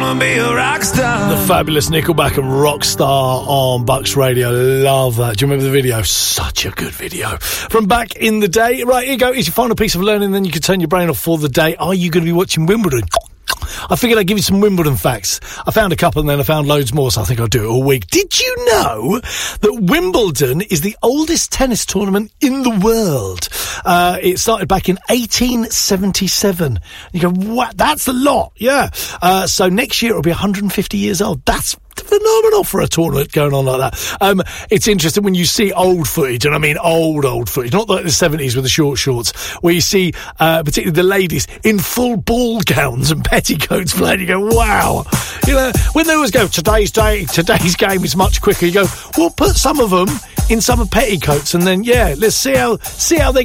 wanna be a rock star. The fabulous Nickelback and Rockstar on Bucks Radio. Love that. Do you remember the video? Such a good video. From back in the day. Right, here you go. Here's your final piece of learning, then you can turn your brain off for the day. Are you going to be watching Wimbledon? I figured I'd give you some Wimbledon facts. I found a couple and then I found loads more, so I think I'll do it all week. Did you know that Wimbledon is the oldest tennis tournament in the world? It started back in 1877. You go, what? That's a lot. Yeah. So next year it'll be 150 years old. That's phenomenal for a tournament going on like that. It's interesting when you see old footage, and I mean old footage, not like the 70s with the short shorts, where you see particularly the ladies in full ball gowns and petticoats playing. You go, wow. You know, when they always go, today's game is much quicker, you go, well, put some of them in summer petticoats, and then, yeah, let's see how they